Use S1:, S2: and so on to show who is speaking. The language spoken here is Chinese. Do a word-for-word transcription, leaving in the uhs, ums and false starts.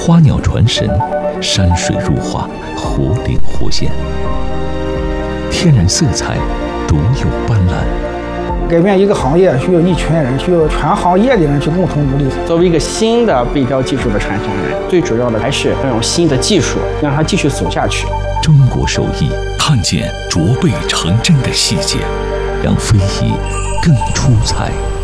S1: 花鸟传神，山水如画，活灵活现，天然色彩，独有斑斓。
S2: 改变一个行业需要一群人，需要全行业的人去共同努力。
S3: 作为一个新的背雕技术的传承人，最主要的还是要用新的技术，让它继续走下去。
S1: 中国手艺，看见琢背成针的细节，让非遗更出彩。